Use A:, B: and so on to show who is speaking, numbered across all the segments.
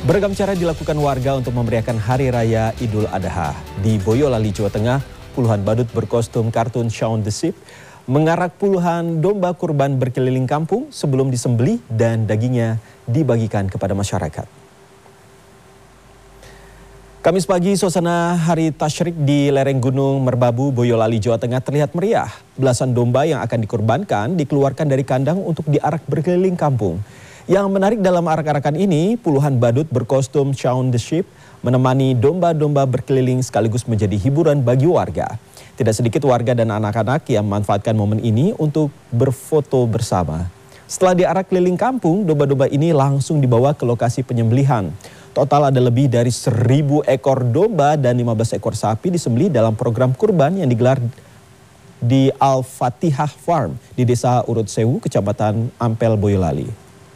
A: Beragam cara dilakukan warga untuk memeriahkan Hari Raya Idul Adha. Di Boyolali, Jawa Tengah, puluhan badut berkostum kartun Shaun the Sheep mengarak puluhan domba kurban berkeliling kampung sebelum disembelih dan dagingnya dibagikan kepada masyarakat. Kamis pagi, suasana Hari Tasyrik di lereng Gunung Merbabu, Boyolali, Jawa Tengah terlihat meriah. Belasan domba yang akan dikurbankan dikeluarkan dari kandang untuk diarak berkeliling kampung. Yang menarik dalam arak-arakan ini, puluhan badut berkostum Shaun the Sheep menemani domba-domba berkeliling sekaligus menjadi hiburan bagi warga. Tidak sedikit warga dan anak-anak yang memanfaatkan momen ini untuk berfoto bersama. Setelah diarak keliling kampung, domba-domba ini langsung dibawa ke lokasi penyembelihan. Total ada lebih dari 1.000 ekor domba dan 15 ekor sapi disembelih dalam program kurban yang digelar di Al-Fatihah Farm di Desa Urut Sewu, Kecamatan Ampel, Boyolali.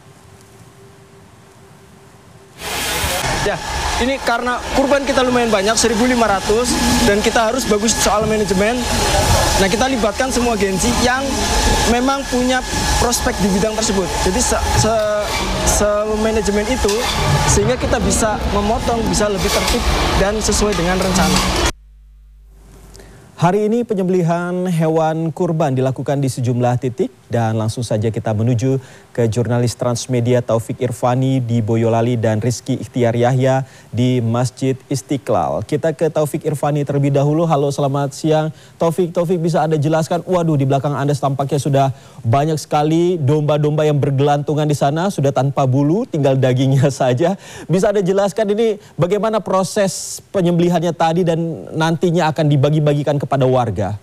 B: Ya, ini karena kurban kita lumayan banyak, 1.500, dan kita harus bagus soal manajemen. Nah, kita libatkan semua agensi yang memang punya prospek di bidang tersebut. Jadi se-manajemen itu sehingga kita bisa memotong, bisa lebih tertib dan sesuai dengan rencana.
A: Hari ini penyembelihan hewan kurban dilakukan di sejumlah titik dan langsung saja kita menuju ke jurnalis Transmedia Taufik Irvani di Boyolali dan Rizky Ikhtiar Yahya di Masjid Istiqlal. Kita ke Taufik Irvani terlebih dahulu. Halo, selamat siang. Taufik bisa Anda jelaskan? Waduh, di belakang Anda tampaknya sudah banyak sekali domba-domba yang bergelantungan di sana, sudah tanpa bulu, tinggal dagingnya saja. Bisa Anda jelaskan ini bagaimana proses penyembelihannya tadi dan nantinya akan dibagi-bagikan kepada warga?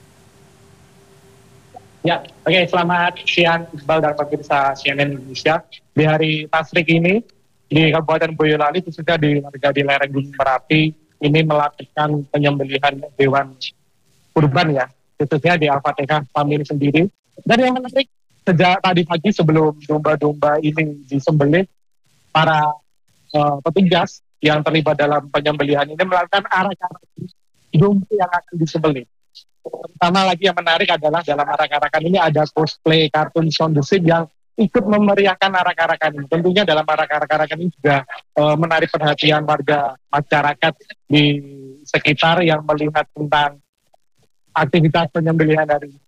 C: Ya, oke, selamat siang Iqbal dan pemirsa CNN Indonesia. Di hari Tasyrik ini di Kabupaten Boyolali, khususnya di warga di lereng Gunung Merapi, ini melakukan penyembelihan hewan kurban ya, khususnya di Al-Fatihah Family sendiri. Dan yang menarik, sejak tadi pagi sebelum domba-domba ini disembelih, para petugas yang terlibat dalam penyembelihan ini melakukan arak-arakan domba yang akan disembelih. Pertama lagi yang menarik adalah dalam arak-arakan ini ada cosplay kartun Shaun the Sheep yang ikut memeriahkan arak-arakan ini. Tentunya dalam arak-arakan ini juga menarik perhatian warga masyarakat di sekitar yang melihat tentang aktivitas penyembelihan dari ini.